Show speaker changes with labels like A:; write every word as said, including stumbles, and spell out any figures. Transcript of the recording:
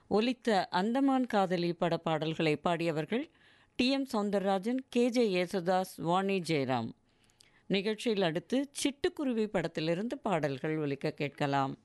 A: ஒலித்த அந்தமான் காதலி பட பாடல்களை பாடியவர்கள் D M Soundararajan, K J Yesudas, Vani Jayaram. நிகழ்ச்சியில் அடுத்து சிட்டுக்குருவி படத்திலிருந்து பாடல்கள் ஒலிக்க கேட்கலாம்.